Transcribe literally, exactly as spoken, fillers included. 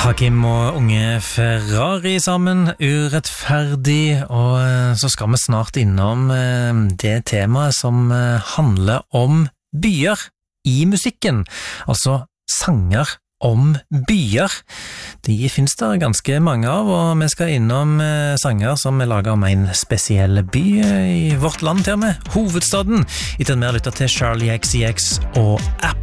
Hakim og Unge Ferrari sammen, urettferdig, og så skal vi snart innom det temaet som handler om byer i musikken, altså sanger om byer. De finnes det ganske mange av, og vi skal innom sanger som er laget om en spesiell by i vårt land til og med, hovedstaden, etter at vi har lyttet til Charlie X C X og App.